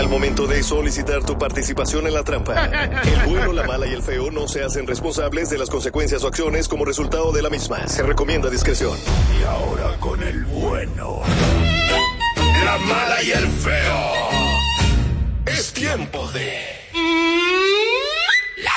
Al momento de solicitar tu participación en la trampa, el bueno, la mala y el feo no se hacen responsables de las consecuencias o acciones como resultado de la misma. Se recomienda discreción. Y ahora con el bueno, la mala y el feo. Es tiempo de... la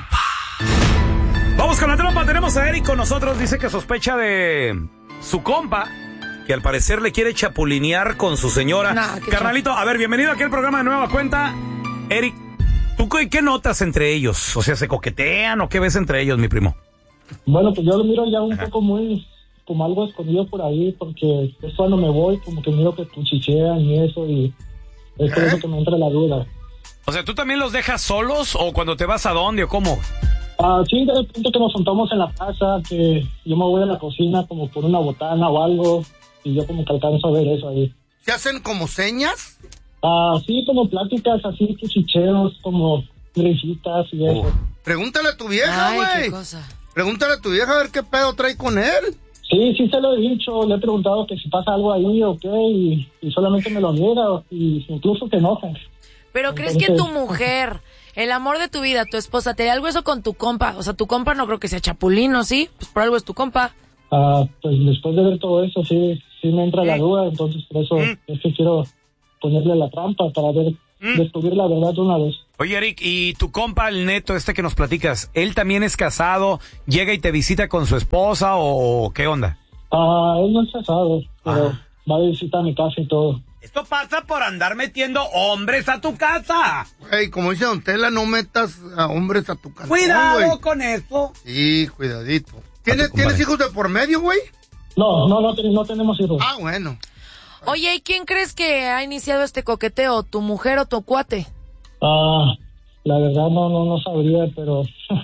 trampa. Vamos con la trampa. Tenemos a Eric con nosotros. Dice que sospecha de su compa, que al parecer le quiere chapulinear con su señora. Carnalito, a ver, bienvenido aquí al programa de Nueva Cuenta. Eric, ¿tú qué notas entre ellos? O sea, ¿se coquetean o qué ves entre ellos, mi primo? Bueno, pues yo lo miro ya un poco muy, como algo escondido por ahí, porque es cuando me voy, como que miro que cuchichean y eso, y es por eso que me entra la duda. O sea, ¿tú también los dejas solos o cuando te vas a dónde o cómo? Sí, de repente que nos juntamos en la casa, que yo me voy a la cocina como por una botana o algo, y yo como que alcanzo a ver eso ahí. ¿Se hacen como señas? Sí, como pláticas así, cuchicheos, como risitas y eso. Pregúntale a tu vieja, güey. Pregúntale a tu vieja a ver qué pedo trae con él. Sí, se lo he dicho, le he preguntado que si pasa algo ahí o qué, y solamente me lo niega, y incluso se enoja. Pero ¿crees que tu mujer, el amor de tu vida, tu esposa, te da algo eso con tu compa? O sea, tu compa no creo que sea chapulino, ¿sí? Pues por algo es tu compa. Pues después de ver todo eso, sí me entra la duda, entonces por eso es que quiero ponerle la trampa para descubrir la verdad de una vez. Oye, Eric, ¿y tu compa, el Neto, que nos platicas, él también es casado, llega y te visita con su esposa o qué onda? Él no es casado, pero va a visitar mi casa y todo. Esto pasa por andar metiendo hombres a tu casa. Güey, como dice Don Tela, no metas a hombres a tu casa. Cuidado con eso. Sí, cuidadito. ¿Tienes hijos de por medio, güey? No tenemos hijos. Bueno. Oye, ¿y quién crees que ha iniciado este coqueteo? ¿Tu mujer o tu cuate? La verdad no sabría, pero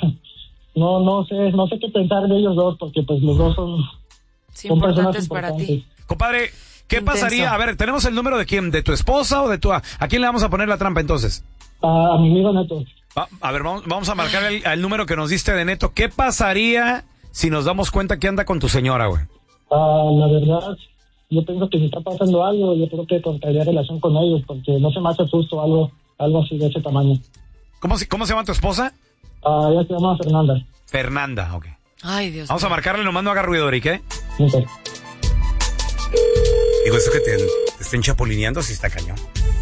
no sé qué pensar de ellos dos, porque pues los dos son importantes para ti. Compadre, ¿qué pasaría? A ver, ¿tenemos el número de quién? ¿De tu esposa o de tu... ¿A quién le vamos a poner la trampa entonces? A mi amigo Neto. A ver, vamos a marcar el número que nos diste de Neto. ¿Qué pasaría si nos damos cuenta que anda con tu señora, güey? La verdad, yo pienso que si está pasando algo, yo creo que cortaría relación con ellos, porque no se me hace justo algo así de ese tamaño. ¿Cómo se llama tu esposa? Ella se llama Fernanda. Fernanda, ok. Ay, Dios. Vamos a marcarle, nomás no haga ruido, Eric, ¿eh? Okay. Digo, esto que te estén chapulineando sí está cañón.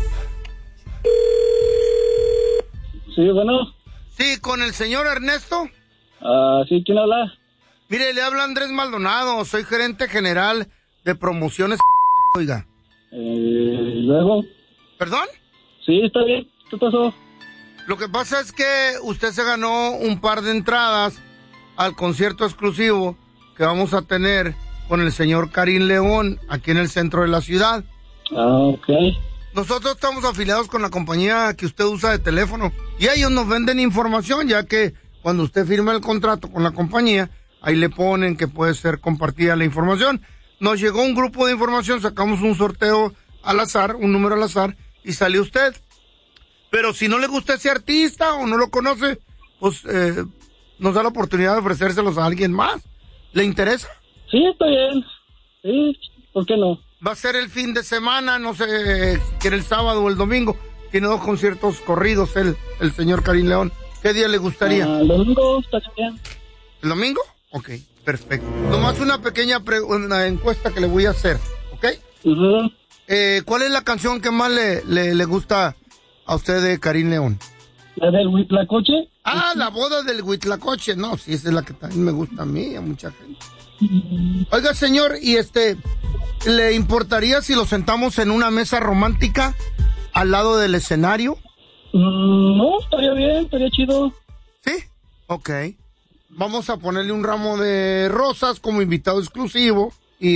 Sí, bueno. Sí, con el señor Ernesto. Sí, ¿quién habla? Mire, le habla Andrés Maldonado, soy gerente general de promociones. Oiga. ¿Luego? ¿Perdón? Sí, está bien. ¿Qué pasó? Lo que pasa es que usted se ganó un par de entradas al concierto exclusivo que vamos a tener con el señor Karim León aquí en el centro de la ciudad. Ok. Nosotros estamos afiliados con la compañía que usted usa de teléfono y ellos nos venden información, ya que cuando usted firma el contrato con la compañía, ahí le ponen que puede ser compartida la información. Nos llegó un grupo de información, sacamos un sorteo al azar, un número al azar, y salió usted. Pero si no le gusta ese artista o no lo conoce, pues nos da la oportunidad de ofrecérselos a alguien más. ¿Le interesa? Sí, está bien. Sí, ¿por qué no? Va a ser el fin de semana, no sé si quiere el sábado o el domingo. Tiene 2 conciertos corridos el señor Karim León. ¿Qué día le gustaría? El domingo está bien. ¿El domingo? Ok, perfecto. Nomás una pequeña una encuesta que le voy a hacer, ¿ok? Uh-huh. ¿Cuál es la canción que más le gusta a usted de Karim León? ¿La del Huitlacoche? La boda del Huitlacoche. No, sí, esa es la que también me gusta a mí, a mucha gente. Oiga, señor, ¿y le importaría si lo sentamos en una mesa romántica al lado del escenario? No, estaría bien, estaría chido. ¿Sí? Ok. Vamos a ponerle un ramo de rosas como invitado exclusivo y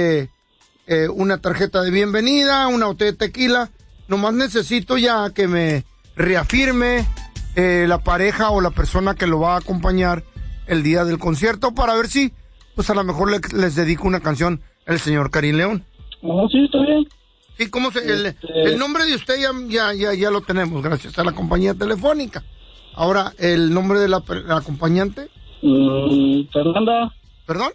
una tarjeta de bienvenida, una botella de tequila. Nomás necesito ya que me reafirme la pareja o la persona que lo va a acompañar el día del concierto para ver si, pues a lo mejor les dedico una canción el señor Karim León. Sí, está bien. Sí, ¿cómo el nombre de usted ya lo tenemos, gracias a la compañía telefónica. Ahora, ¿el nombre de la acompañante? Fernanda. ¿Perdón?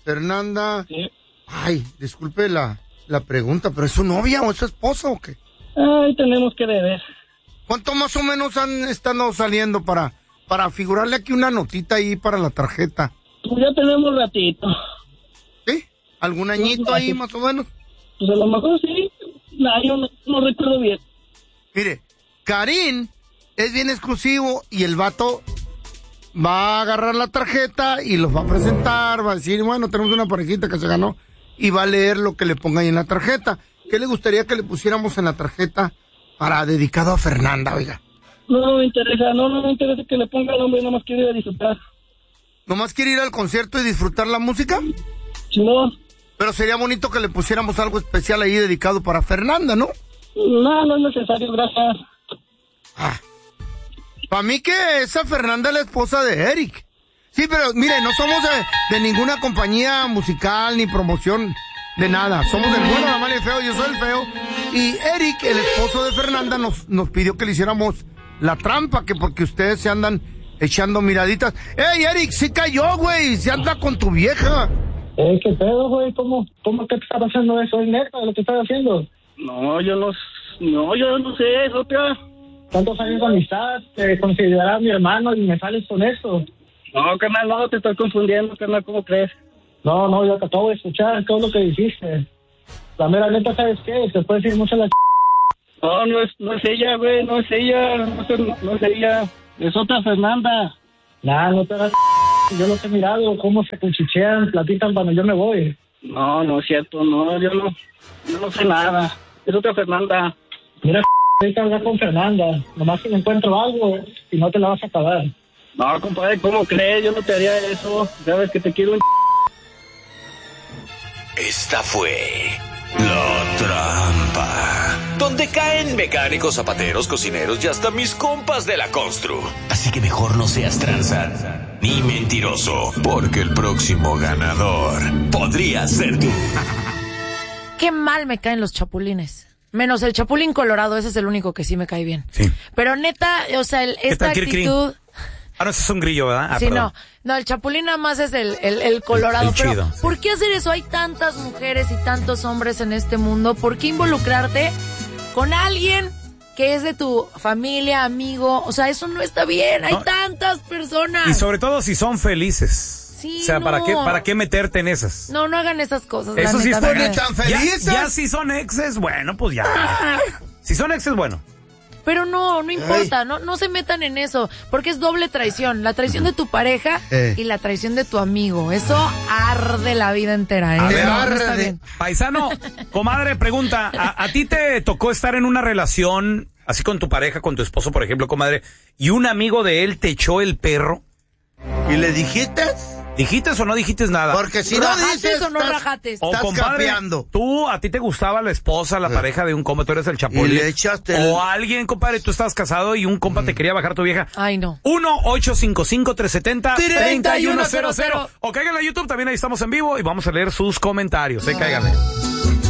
Fernanda. Sí. Ay, disculpe la pregunta, ¿pero es su novia o es su esposo o qué? Ay, tenemos que beber. ¿Cuánto más o menos han estado saliendo para figurarle aquí una notita ahí para la tarjeta? Pues ya tenemos ratito. ¿Sí? ¿Algún añito ahí más o menos? Pues a lo mejor sí. No, yo no recuerdo bien. Mire, Karim es bien exclusivo y el vato va a agarrar la tarjeta y los va a presentar, va a decir, bueno, tenemos una parejita que se ganó y va a leer lo que le ponga ahí en la tarjeta. ¿Qué le gustaría que le pusiéramos en la tarjeta para dedicado a Fernanda, oiga? No me interesa, no me interesa que le ponga el nombre, nomás quiero ir a disfrutar. ¿Nomás quiere ir al concierto y disfrutar la música? Si no. Pero sería bonito que le pusiéramos algo especial ahí dedicado para Fernanda, ¿no? No es necesario, gracias. Para mí que esa Fernanda es la esposa de Eric. Sí, pero mire, no somos de ninguna compañía musical ni promoción de nada. Somos el bueno, la mala y el feo, yo soy el feo. Y Eric, el esposo de Fernanda, nos pidió que le hiciéramos la trampa, que porque ustedes se andan echando miraditas. ¡Ey, Eric, sí cayó, güey! Se anda con tu vieja. ¿Qué pedo, güey? ¿Cómo que te está pasando eso? ¿Es neta lo que estás haciendo? No, yo no sé, es otra. ¿Tantos años de amistad? Te consideras mi hermano y me sales con eso. No, carnal, no, te estoy confundiendo, carnal, ¿cómo crees? No, yo te acabo de escuchar todo lo que dijiste. La mera neta, ¿sabes qué? Te puedes decir mucho la No es ella, güey, no es ella. Es otra Fernanda. Nah, no te hagas yo los he mirado, cómo se cuchichean, platican cuando yo me voy. No es cierto, no, yo no sé nada. Es otra Fernanda. Mira, hay que hablar con Fernanda. Nomás si me encuentro algo, y no te la vas a acabar. No, compadre, ¿cómo crees? Yo no te haría eso. Sabes que te quiero un... Esta fue La Trampa, donde caen mecánicos, zapateros, cocineros y hasta mis compas de la constru. Así que mejor no seas tranza ni mentiroso, porque el próximo ganador podría ser tú. Qué mal me caen los chapulines. Menos el chapulín colorado, ese es el único que sí me cae bien. Sí. Pero neta, o sea, esta actitud... No, ese es un grillo, ¿verdad? Sí, no, el chapulín nada más es el colorado. Pero, chido. ¿por qué hacer eso? Hay tantas mujeres y tantos hombres en este mundo. ¿Por qué involucrarte con alguien que es de tu familia, amigo? O sea, eso no está bien. Hay tantas personas. Y sobre todo si son felices. Sí, o sea, no. ¿para qué meterte en esas? No hagan esas cosas. Eso sí está bien. ¿Tan felices? Ya si son exes, bueno, pues ya. Si son exes, bueno. Pero no importa, no se metan en eso, porque es doble traición, la traición de tu pareja y la traición de tu amigo. Eso arde la vida entera, ¿eh? A ver, no está bien. Paisano, comadre, pregunta, ¿a ti te tocó estar en una relación así con tu pareja, con tu esposo, por ejemplo, comadre, y un amigo de él te echó el perro? ¿Y le dijiste? ¿Dijiste o no dijiste nada? Porque si no ¿Rajates dices, o no rajates? O estás compadre, capeando. a ti te gustaba la esposa, la pareja de un compa, tú eres el chapulín. Y le echaste O alguien, compadre, tú estabas casado y un compa te quería bajar tu vieja. Ay, no. 1-855-370-3100. O cáiganle a YouTube, también ahí estamos en vivo y vamos a leer sus comentarios. Cáiganle.